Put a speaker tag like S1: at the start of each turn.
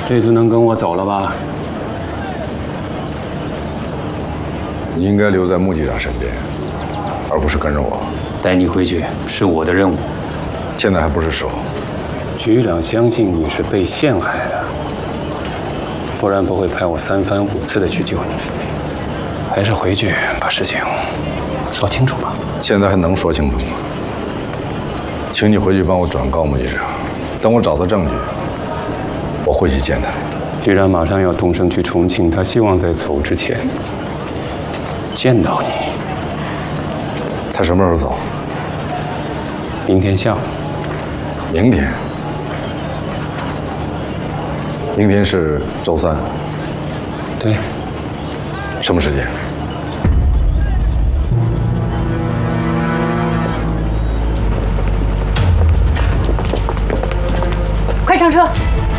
S1: 这次能跟我走了吧？
S2: 你应该留在穆局长身边，而不是跟着我。
S1: 带你回去是我的任务。
S2: 现在还不是时候。
S1: 局长相信你是被陷害的，不然不会派我3番5次的去救你。还是回去把事情说清楚吧。
S2: 现在还能说清楚吗？请你回去帮我转告穆局长，等我找到证据，我会去见他。
S1: 局长马上要动身去重庆，他希望在走之前见到你。
S2: 他什么时候走？
S1: 明天下午。
S2: 明天？明天是周3。
S1: 对。
S2: 什么时间？
S3: 快上车！